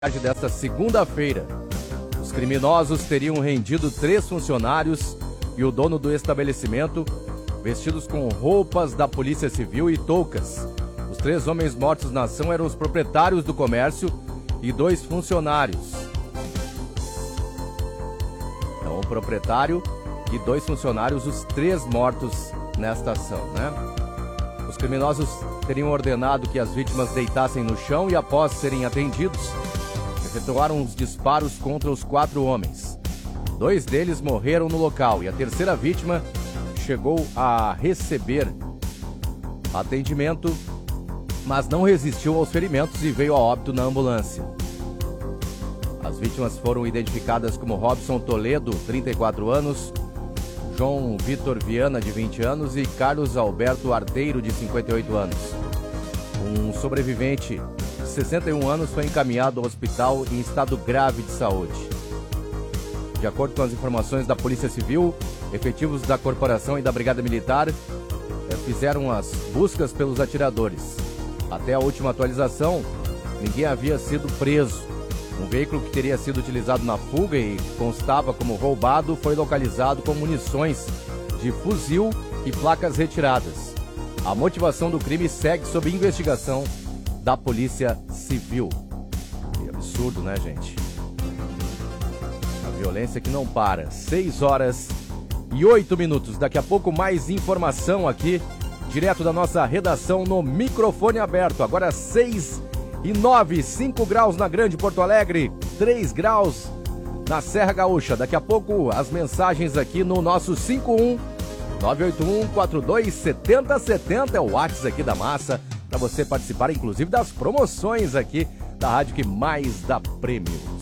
Tarde desta segunda-feira, os criminosos teriam rendido 3 funcionários e o dono do estabelecimento, vestidos com roupas da Polícia Civil e toucas. Os 3 homens mortos na ação eram os proprietários do comércio e 2 funcionários. Então, o proprietário e 2 funcionários, os 3 mortos nesta ação, né? Os criminosos teriam ordenado que as vítimas deitassem no chão e, após serem atendidos, efetuaram os disparos contra os 4 homens. 2 deles morreram no local e a terceira vítima chegou a receber atendimento, mas não resistiu aos ferimentos e veio a óbito na ambulância. As vítimas foram identificadas como Robson Toledo, 34 anos, João Vitor Viana, de 20 anos, e Carlos Alberto Arteiro, de 58 anos. Um sobrevivente de 61 anos foi encaminhado ao hospital em estado grave de saúde. De acordo com as informações da Polícia Civil, efetivos da Corporação e da Brigada Militar fizeram as buscas pelos atiradores. Até a última atualização, ninguém havia sido preso. Um veículo que teria sido utilizado na fuga e constava como roubado foi localizado com munições de fuzil e placas retiradas. A motivação do crime segue sob investigação da Polícia Civil. Que absurdo, né, gente? A violência que não para. 6h08. Daqui a pouco mais informação aqui, direto da nossa redação no microfone aberto. Agora 6h09, 5 graus na Grande Porto Alegre, 3 graus na Serra Gaúcha. Daqui a pouco as mensagens aqui no nosso 51-981-42-7070 é o WhatsApp aqui da massa, para você participar inclusive das promoções aqui da rádio que mais dá prêmios.